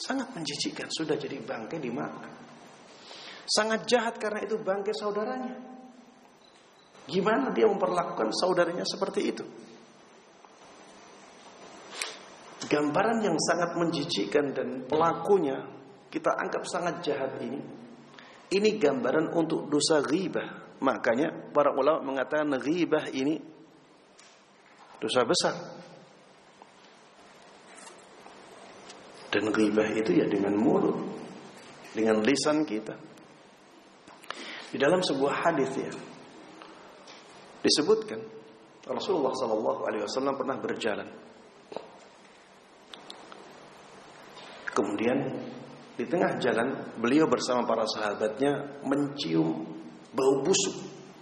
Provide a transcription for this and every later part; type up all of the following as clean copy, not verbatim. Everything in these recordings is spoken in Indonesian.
Sangat menjijikkan, sudah jadi bangkai dimakan. Sangat jahat karena itu bangkai saudaranya. Gimana dia memperlakukan saudaranya seperti itu? Gambaran yang sangat menjijikkan dan pelakunya kita anggap sangat jahat ini. Ini gambaran untuk dosa ghibah. Makanya para ulama mengatakan ghibah ini dosa besar. Dan ghibah itu ya dengan mulut, dengan lisan kita. Di dalam sebuah hadis ya disebutkan Rasulullah SAW pernah berjalan. Kemudian di tengah jalan beliau bersama para sahabatnya mencium bau busuk.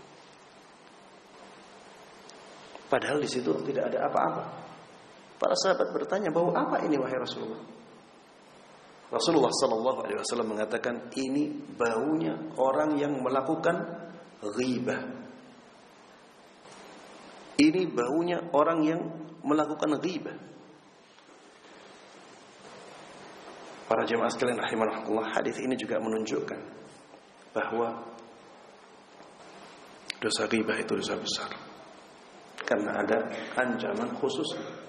Padahal di situ tidak ada apa-apa. Para sahabat bertanya, bau apa ini wahai Rasulullah? Rasulullah SAW mengatakan, ini baunya orang yang melakukan ghibah. Ini baunya orang yang melakukan ghibah. Para jemaah sekalian rahimakumullah, hadis ini juga menunjukkan bahwa dosa ghibah itu dosa besar. Karena ada ancaman khusus.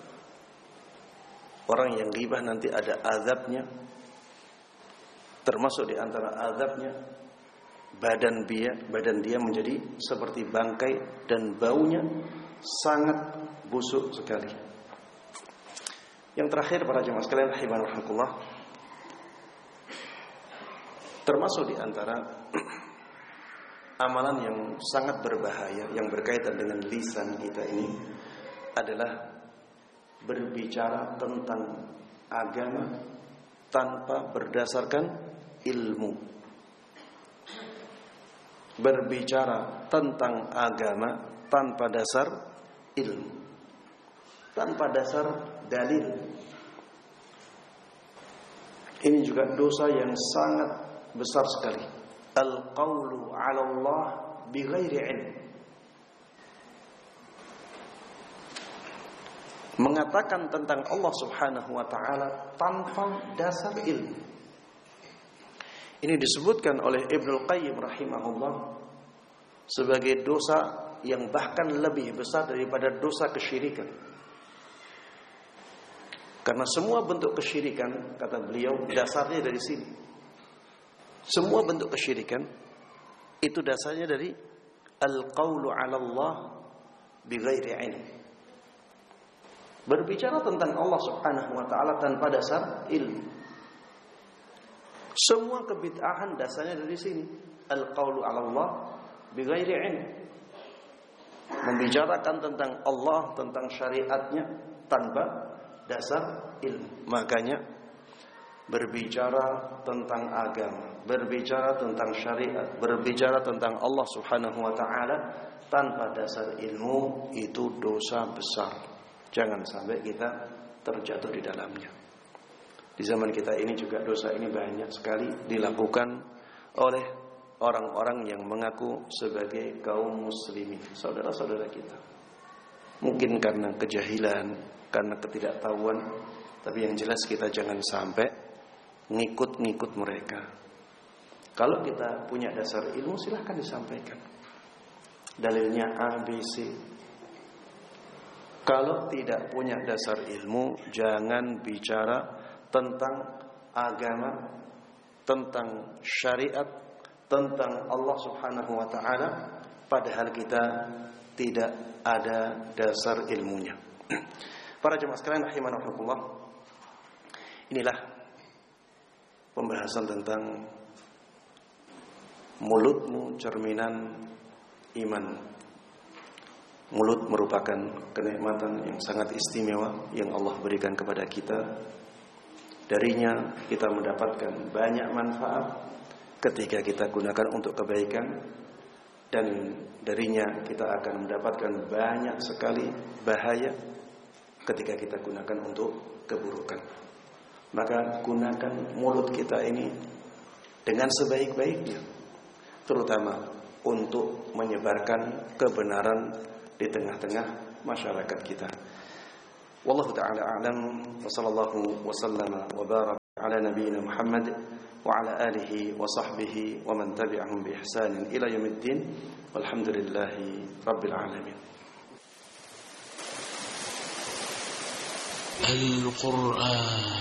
Orang yang ghibah nanti ada azabnya. Termasuk di antara azabnya badan dia menjadi seperti bangkai dan baunya sangat busuk sekali. Yang terakhir para jemaah sekalian rahimakumullah, termasuk di antara amalan yang sangat berbahaya yang berkaitan dengan lisan kita ini adalah berbicara tentang agama tanpa berdasarkan ilmu. Berbicara tentang agama tanpa dasar ilmu, tanpa dasar dalil. Ini juga dosa yang sangat besar sekali. Al-qawlu 'ala Allah bighairi ilm. Mengatakan tentang Allah Subhanahu wa taala tanpa dasar ilmu. Ini disebutkan oleh Ibnul Qayyim rahimahullah sebagai dosa yang bahkan lebih besar daripada dosa kesyirikan. Karena semua bentuk kesyirikan, kata beliau, dasarnya dari sini. Semua bentuk kesyirikan itu dasarnya dari al-qawlu 'ala Allah bighairi ilm. Berbicara tentang Allah Subhanahu wa taala tanpa dasar ilmu. Semua kebid'ahan dasarnya dari sini. Al-qawlu 'ala Allah bighairi ilm. Membicarakan tentang Allah, tentang syariatnya tanpa dasar ilmu. Makanya berbicara tentang agama, berbicara tentang syariat, berbicara tentang Allah Subhanahu wa taala tanpa dasar ilmu itu dosa besar. Jangan sampai kita terjatuh di dalamnya. Di zaman kita ini juga dosa ini banyak sekali dilakukan oleh orang-orang yang mengaku sebagai kaum muslimin, saudara-saudara kita. Mungkin karena kejahilan, karena ketidaktahuan, tapi yang jelas kita jangan sampai ngikut-ngikut mereka. Kalau kita punya dasar ilmu silahkan disampaikan. Dalilnya A, B, C. Kalau tidak punya dasar ilmu, jangan bicara tentang agama, tentang syariat, tentang Allah Subhanahu wa taala padahal kita tidak ada dasar ilmunya. Para jemaah sekalian rahimakumullah, inilah pembahasan tentang mulutmu cerminan iman. Mulut merupakan kenikmatan yang sangat istimewa yang Allah berikan kepada kita. Darinya kita mendapatkan banyak manfaat ketika kita gunakan untuk kebaikan, dan darinya kita akan mendapatkan banyak sekali bahaya ketika kita gunakan untuk keburukan. Maka gunakan mulut kita ini dengan sebaik-baiknya, terutama untuk menyebarkan kebenaran di tengah-tengah masyarakat kita. Wallahu ta'ala a'lam wa sallallahu wa sallama wa baraka ala nabiyyina Muhammad wa ala alihi wa sahbihi wa man tabi'ahum bi ihsanin ila yaumiddin. Walhamdulillahi rabbil alamin. Al-Qur'an